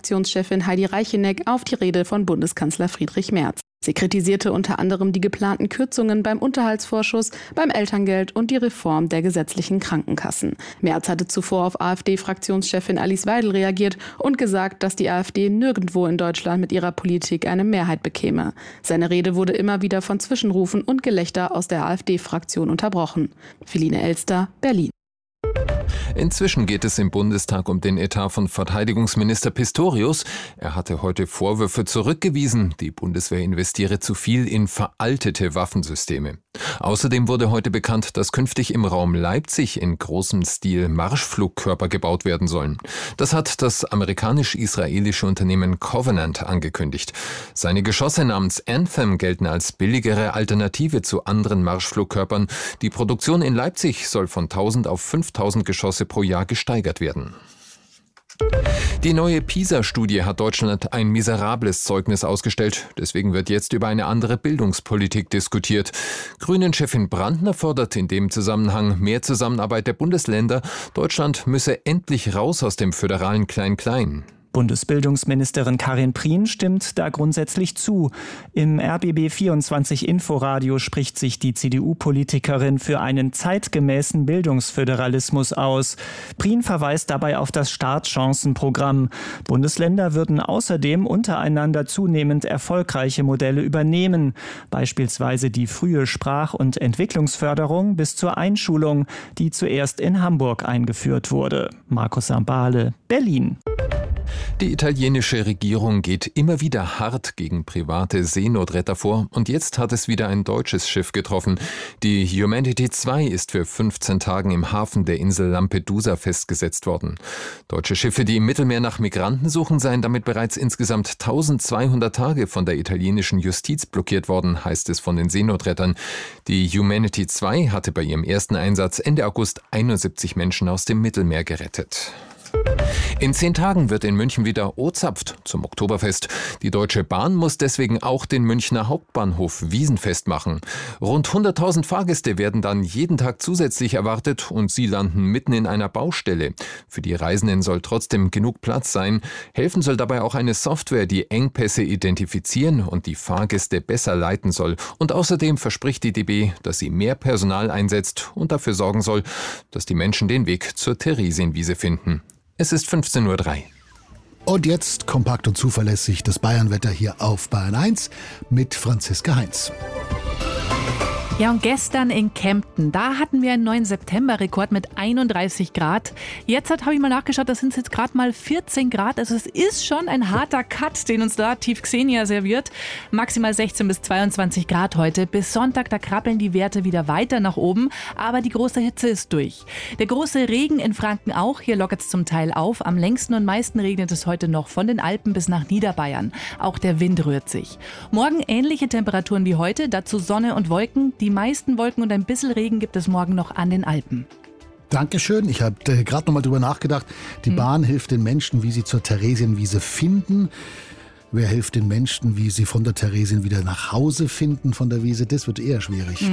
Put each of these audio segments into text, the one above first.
AfD-Fraktionschefin Heidi Reicheneck auf die Rede von Bundeskanzler Friedrich Merz. Sie kritisierte unter anderem die geplanten Kürzungen beim Unterhaltsvorschuss, beim Elterngeld und die Reform der gesetzlichen Krankenkassen. Merz hatte zuvor auf AfD-Fraktionschefin Alice Weidel reagiert und gesagt, dass die AfD nirgendwo in Deutschland mit ihrer Politik eine Mehrheit bekäme. Seine Rede wurde immer wieder von Zwischenrufen und Gelächter aus der AfD-Fraktion unterbrochen. Feline Elster, Berlin. Inzwischen geht es im Bundestag um den Etat von Verteidigungsminister Pistorius. Er hatte heute Vorwürfe zurückgewiesen, die Bundeswehr investiere zu viel in veraltete Waffensysteme. Außerdem wurde heute bekannt, dass künftig im Raum Leipzig in großem Stil Marschflugkörper gebaut werden sollen. Das hat das amerikanisch-israelische Unternehmen Covenant angekündigt. Seine Geschosse namens Anthem gelten als billigere Alternative zu anderen Marschflugkörpern. Die Produktion in Leipzig soll von 1000 auf 5000 Geschosse pro Jahr gesteigert werden. Die neue PISA-Studie hat Deutschland ein miserables Zeugnis ausgestellt. Deswegen wird jetzt über eine andere Bildungspolitik diskutiert. Grünen-Chefin Brandner fordert in dem Zusammenhang mehr Zusammenarbeit der Bundesländer. Deutschland müsse endlich raus aus dem föderalen Klein-Klein. Bundesbildungsministerin Karin Prien stimmt da grundsätzlich zu. Im RBB24 Inforadio spricht sich die CDU-Politikerin für einen zeitgemäßen Bildungsföderalismus aus. Prien verweist dabei auf das Startchancenprogramm. Bundesländer würden außerdem untereinander zunehmend erfolgreiche Modelle übernehmen, beispielsweise die frühe Sprach- und Entwicklungsförderung bis zur Einschulung, die zuerst in Hamburg eingeführt wurde. Markus Sambale, Berlin. Die italienische Regierung geht immer wieder hart gegen private Seenotretter vor und jetzt hat es wieder ein deutsches Schiff getroffen. Die Humanity 2 ist für 15 Tage im Hafen der Insel Lampedusa festgesetzt worden. Deutsche Schiffe, die im Mittelmeer nach Migranten suchen, seien damit bereits insgesamt 1200 Tage von der italienischen Justiz blockiert worden, heißt es von den Seenotrettern. Die Humanity 2 hatte bei ihrem ersten Einsatz Ende August 71 Menschen aus dem Mittelmeer gerettet. In 10 Tagen wird in München wieder O-Zapft zum Oktoberfest. Die Deutsche Bahn muss deswegen auch den Münchner Hauptbahnhof Wiesenfest machen. Rund 100.000 Fahrgäste werden dann jeden Tag zusätzlich erwartet und sie landen mitten in einer Baustelle. Für die Reisenden soll trotzdem genug Platz sein. Helfen soll dabei auch eine Software, die Engpässe identifizieren und die Fahrgäste besser leiten soll. Und außerdem verspricht die DB, dass sie mehr Personal einsetzt und dafür sorgen soll, dass die Menschen den Weg zur Theresienwiese finden. Es ist 15:03 Uhr. Und jetzt kompakt und zuverlässig das Bayernwetter hier auf Bayern 1 mit Franziska Heinz. Ja, und gestern in Kempten, da hatten wir einen neuen Septemberrekord mit 31 Grad. Jetzt habe ich mal nachgeschaut, das sind jetzt gerade mal 14 Grad. Also es ist schon ein harter Cut, den uns da Tief Xenia serviert. Maximal 16 bis 22 Grad heute. Bis Sonntag, da krabbeln die Werte wieder weiter nach oben. Aber die große Hitze ist durch. Der große Regen in Franken auch. Hier lockert es zum Teil auf. Am längsten und meisten regnet es heute noch von den Alpen bis nach Niederbayern. Auch der Wind rührt sich. Morgen ähnliche Temperaturen wie heute, dazu Sonne und Wolken. Die meisten Wolken und ein bisschen Regen gibt es morgen noch an den Alpen. Dankeschön. Ich habe gerade noch mal drüber nachgedacht. Die Bahn hilft den Menschen, wie sie zur Theresienwiese finden. Wer hilft den Menschen, wie sie von der Theresien wieder nach Hause finden von der Wiese? Das wird eher schwierig.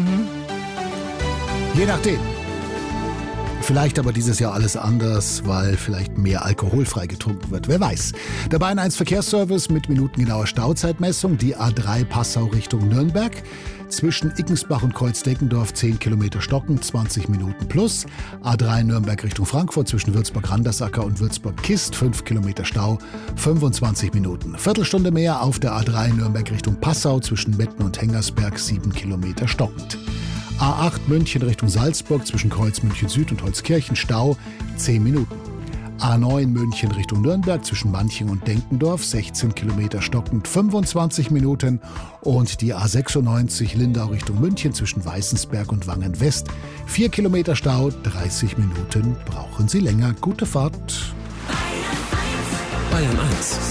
Je nachdem. Vielleicht aber dieses Jahr alles anders, weil vielleicht mehr alkoholfrei getrunken wird. Wer weiß. Der Bayern 1 Verkehrsservice mit minutengenauer Stauzeitmessung. Die A3 Passau Richtung Nürnberg. Zwischen Ickensbach und Kreuz-Deckendorf 10 Kilometer Stocken, 20 Minuten plus. A3 Nürnberg Richtung Frankfurt zwischen Würzburg-Randersacker und Würzburg-Kist 5 Kilometer Stau, 25 Minuten. Viertelstunde mehr auf der A3 Nürnberg Richtung Passau zwischen Metten und Hengersberg 7 Kilometer stockend. A8 München Richtung Salzburg zwischen Kreuz München Süd und Holzkirchen Stau 10 Minuten. A9 München Richtung Nürnberg zwischen Manching und Denkendorf 16 Kilometer stockend 25 Minuten und die A96 Lindau Richtung München zwischen Weißensberg und Wangen West 4 Kilometer Stau, 30 Minuten brauchen Sie länger. Gute Fahrt. Bayern 1.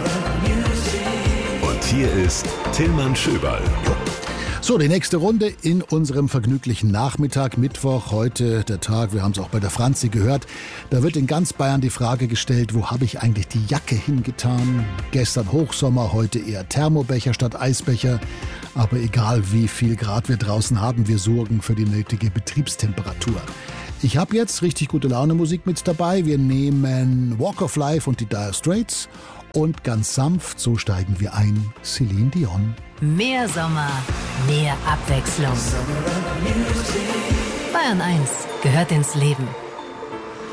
Und hier ist Tillmann Schöberl. So, die nächste Runde in unserem vergnüglichen Nachmittag, Mittwoch, heute der Tag, wir haben es auch bei der Franzi gehört, da wird in ganz Bayern die Frage gestellt, wo habe ich eigentlich die Jacke hingetan? Gestern Hochsommer, heute eher Thermobecher statt Eisbecher, aber egal wie viel Grad wir draußen haben, wir sorgen für die nötige Betriebstemperatur. Ich habe jetzt richtig gute Laune Musik mit dabei, wir nehmen Walk of Life und die Dire Straits. Und ganz sanft, so steigen wir ein, Celine Dion. Mehr Sommer, mehr Abwechslung. Bayern 1 gehört ins Leben.